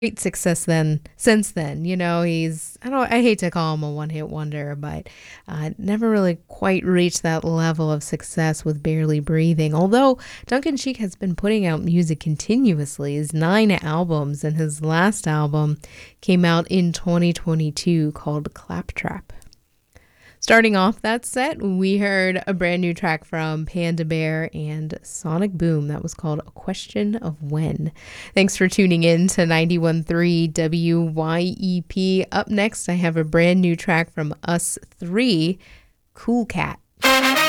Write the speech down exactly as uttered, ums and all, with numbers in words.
great success then since then. You know, he's I don't I hate to call him a one-hit wonder, but uh, never really quite reached that level of success with Barely Breathing. Although Duncan Sheik has been putting out music continuously, his nine albums, and his last album came out in twenty twenty-two called Claptrap. Starting off that set, we heard a brand new track from Panda Bear and Sonic Boom that was called A Question of When. Thanks for tuning in to ninety-one point three W Y E P. Up next, I have a brand new track from Us three, Cool Cat.